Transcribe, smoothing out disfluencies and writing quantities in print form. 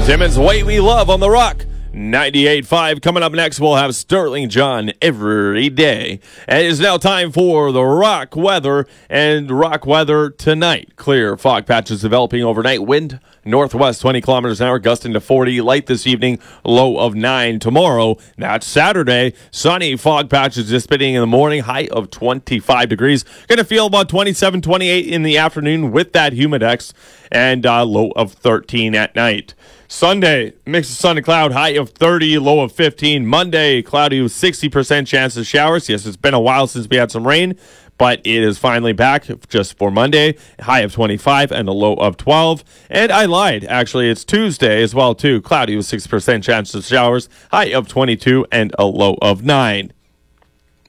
Timmons, Way We Love on The Rock. 98.5. Coming up next, we'll have Sterling John every day. And it is now time for the Rock weather. And Rock weather tonight. Clear fog patches developing overnight. Wind northwest 20 kilometers an hour, gusting to 40. Light this evening, low of 9. Tomorrow, that's Saturday. Sunny fog patches dissipating in the morning, high of 25 degrees. Going to feel about 27, 28 in the afternoon with that humidex. And low of 13 at night. Sunday, mix of sun and cloud, high of 30, low of 15. Monday, cloudy with 60% chance of showers. Yes, it's been a while since we had some rain, but it is finally back just for Monday. High of 25 and a low of 12. And I lied. Actually, it's Tuesday as well, too. Cloudy with 6% chance of showers. High of 22 and a low of 9.